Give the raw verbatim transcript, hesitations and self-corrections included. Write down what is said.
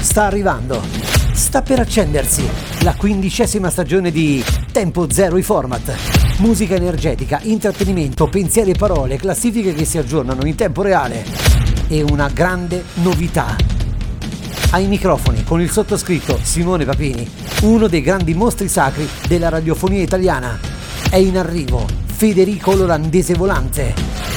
sta arrivando. Sta per accendersi la quindicesima stagione di Tempo Zero i Format. Musica energetica, intrattenimento, pensieri e parole, classifiche che si aggiornano in tempo reale. E una grande novità. Ai microfoni, con il sottoscritto Simone Papini, uno dei grandi mostri sacri della radiofonia italiana. È in arrivo Federico l'Olandese Volante.